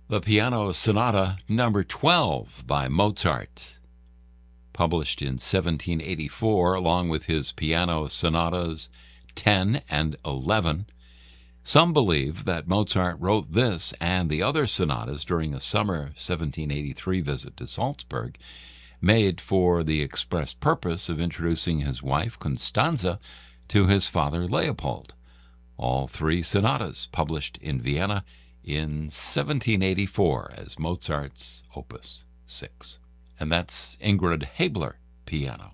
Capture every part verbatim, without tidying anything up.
The Piano Sonata Number twelve by Mozart, published in seventeen eighty-four, along with his piano sonatas ten and eleven. Some believe that Mozart wrote this and the other sonatas during a summer seventeen eighty-three visit to Salzburg, made for the express purpose of introducing his wife, Constanze, to his father, Leopold. All three sonatas published in Vienna in seventeen eighty-four as Mozart's Opus six. And that's Ingrid Habler, piano.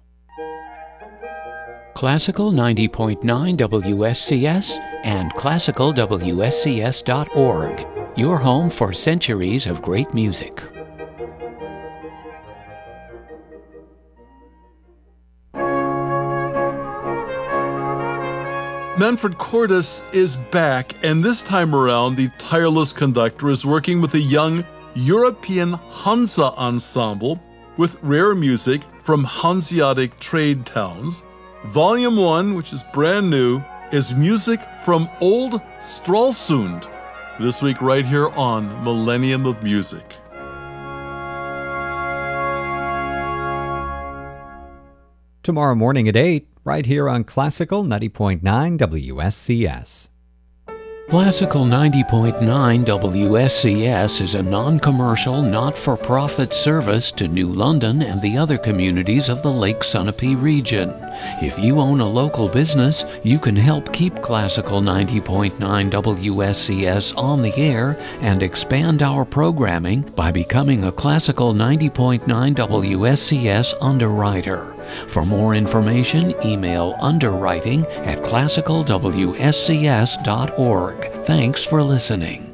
Classical ninety point nine W S C S and classical W S C S dot org, your home for centuries of great music. Manfred Cordes is back, and this time around, the tireless conductor is working with a young European Hansa ensemble with rare music from Hanseatic trade towns. Volume one, which is brand new, is music from Old Stralsund. This week right here on Millennium of Music. Tomorrow morning at eight, right here on Classical ninety point nine W S C S. Classical ninety point nine W S C S is a non-commercial, not-for-profit service to New London and the other communities of the Lake Sunapee region. If you own a local business, you can help keep Classical ninety point nine W S C S on the air and expand our programming by becoming a Classical ninety point nine W S C S underwriter. For more information, email underwriting at classical W S C S dot org. Thanks for listening.